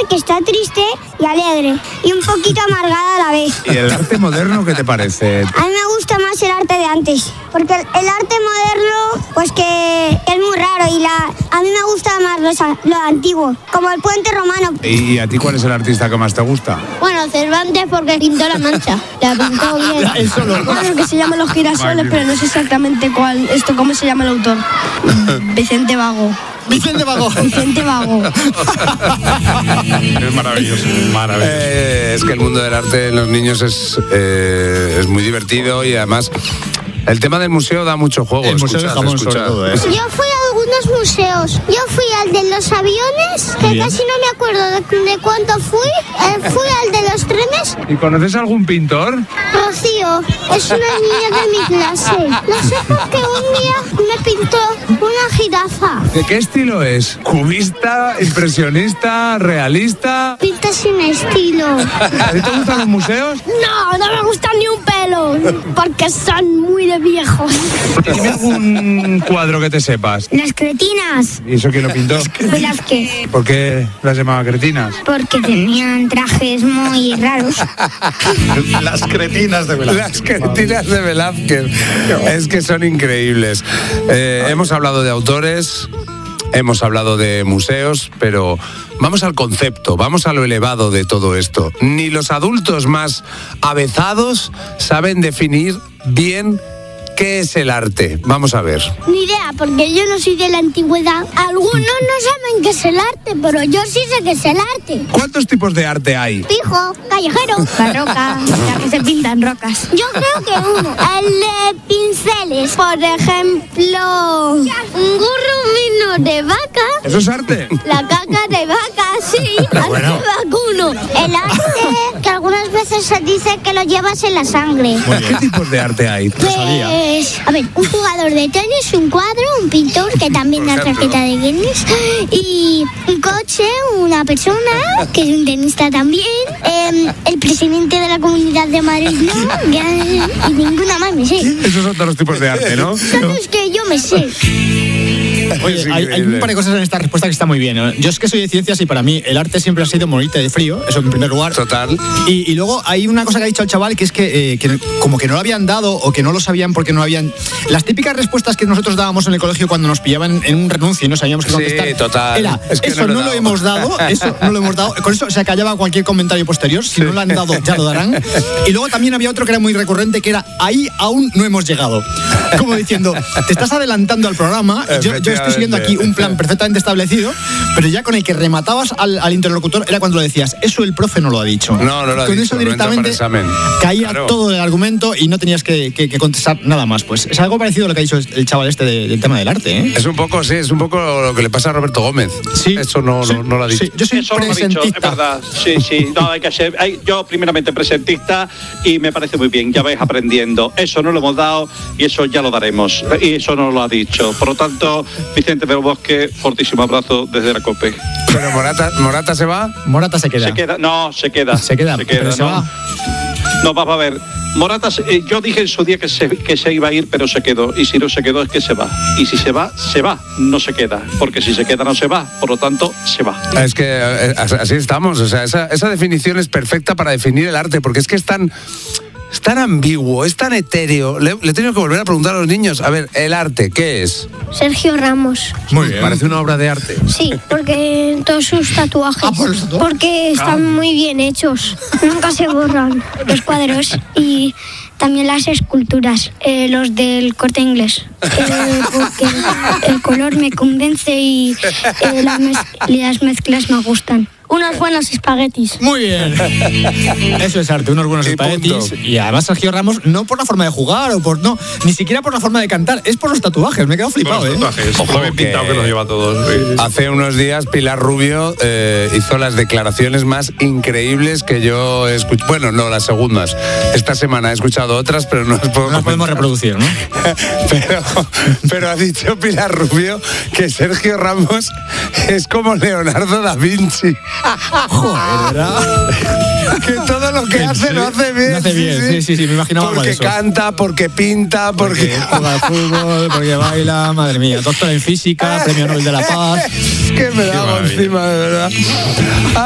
que está triste y alegre y un poquito amargada a la vez. ¿Y el arte moderno qué te parece? A mí me gusta más el arte de antes, porque el arte moderno, pues que es muy raro y a mí me gusta más lo antiguo, como el puente romano. ¿Y a ti cuál es el artista que más te gusta? Bueno, Cervantes porque pintó la Mancha, la pintó bien. Él solo. Claro que se llama Los Girasoles, pero no sé exactamente cómo se llama el autor. Vicente Vago. Vicente Vago. Vicente Vago. Es maravilloso, maravilloso. Es que el mundo del arte en los niños es muy divertido y además el tema del museo da mucho juego. El museo de jamón sobre todo, ¿eh? Yo fui a algunos museos. Yo fui al de los aviones, que Bien. casi no me acuerdo de cuánto fui. Fui al de los trenes. ¿Y conoces algún pintor? Rocío, es una niña de mi clase. No sé por qué un día me pintó una jirafa. ¿De qué estilo es? ¿Cubista, impresionista, realista? Pinta sin estilo. ¿A ti te gustan los museos? No me gusta ni un pelo, porque son muy de viejos. Dime algún cuadro que te sepas. Las cretinas. ¿Y eso quién lo pintó? Velázquez. ¿Por qué las llamaba cretinas? Porque tenían trajes muy raros. Las cretinas de Velázquez. Las cretinas de Velázquez. Es que son increíbles. Hemos hablado de autores, hemos hablado de museos, pero vamos al concepto, vamos a lo elevado de todo esto. Ni los adultos más avezados saben definir bien qué es el arte. Vamos a ver. Ni idea, porque yo no soy de la antigüedad. Algunos no saben qué es el arte, pero yo sí sé qué es el arte. ¿Cuántos tipos de arte hay? Pijo, callejero. Barroca, la que se pintan rocas. Yo creo que uno, el de pinceles. Por ejemplo, un gurrumino de vaca, ¿Eso es arte? la caca de vaca, sí, bueno. hace vacuno. El arte, que algunas veces se dice que lo llevas en la sangre. ¿Qué tipos de arte hay? Pues, a ver, un jugador de tenis, un cuadro, un pintor que también da tarjeta de Guinness y un coche, una persona que es un tenista también, el presidente de la Comunidad de Madrid, ¿no? Y ninguna más me sé. Esos son todos los tipos de arte, ¿no? Son los que yo me sé. Oye, hay un par de cosas en esta respuesta que está muy bien, ¿no? Yo es que soy de ciencias y para mí el arte siempre ha sido morirte de frío, eso en primer lugar. Total. Y luego hay una cosa que ha dicho el chaval que es que como que no lo habían dado o que no lo sabían porque no habían... Las típicas respuestas que nosotros dábamos en el colegio cuando nos pillaban en un renuncio y no sabíamos qué contestar. Sí, total. Era, Es que eso no lo hemos dado, eso no lo hemos dado. Con eso se acallaba cualquier comentario posterior. Si no lo han dado, ya lo darán. Y luego también había otro que era muy recurrente, que era, ahí aún no hemos llegado. Como diciendo, te estás adelantando al programa, yo estoy siguiendo aquí un plan perfectamente establecido, pero ya con el que rematabas al interlocutor era cuando lo decías, eso el profe no lo ha dicho. No lo ha con dicho, eso no entra para directamente examen. caía Claro. todo el argumento y no tenías que contestar nada más. Pues es algo parecido a lo que ha dicho el chaval este del tema del arte, ¿eh? Es un poco lo que le pasa a Roberto Gómez. Sí. Eso no lo ha dicho. Sí, yo soy Eso lo ha dicho, es presentista. verdad. Sí, no, hay que ser. Yo, primeramente, presentista y me parece muy bien, ya vais aprendiendo. Eso no lo hemos dado y eso ya lo daremos. Y eso no lo ha dicho. Por lo tanto, Vicente del Bosque, fortísimo abrazo desde la COPE. Pero Morata se va. Morata se queda. Se queda, no, se queda. Se queda, pero se no. va. No, vamos a ver. Morata, yo dije en su día que se iba a ir, pero se quedó. Y si no se quedó, es que se va. Y si se va, no se queda. Porque si se queda, no se va. Por lo tanto, se va. Es que así estamos. O sea, esa definición es perfecta para definir el arte, porque es que es tan ambiguo, es tan etéreo. Le he tenido que volver a preguntar a los niños. A ver, el arte, ¿qué es? Sergio Ramos. Muy bien. Parece una obra de arte. Sí, porque todos sus tatuajes. ¿por los tatuajes? Porque están muy bien hechos. Nunca se borran los cuadros y también las esculturas, los del Corte Inglés. Porque el color me convence y las mezclas me gustan. Unos buenos espaguetis. Muy bien. Eso es arte, unos buenos Y espaguetis. punto. Y además Sergio Ramos, no por la forma de jugar o por no, ni siquiera por la forma de cantar, es por los tatuajes. Me he quedado flipado, ¿eh? Ojo, bien pintado que los lleva todos. Hace unos días Pilar Rubio hizo las declaraciones más increíbles que yo he escuchado. Bueno, no, las segundas. Esta semana he escuchado otras, pero no las puedo No las podemos reproducir, ¿no? pero ha dicho Pilar Rubio que Sergio Ramos es como Leonardo da Vinci. Joder, ¿verdad? Que todo lo que hace lo hace bien. Lo hace bien, sí, me imaginaba algo de Porque eso. canta, porque pinta, porque... juega al fútbol, porque baila, madre mía, doctor en física, premio Nobel de la Paz. Es que me da encima, de verdad.